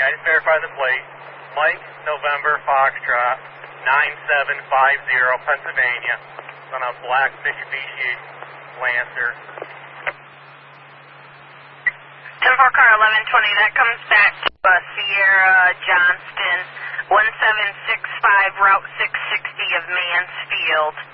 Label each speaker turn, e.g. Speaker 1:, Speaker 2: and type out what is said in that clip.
Speaker 1: I just verified the plate. Mike November Foxtrot 9750 Pennsylvania. It's on a black Mitsubishi Lancer.
Speaker 2: 10-4 car 1120, that comes back to Sierra Johnston 1765 Route 660 of Mansfield.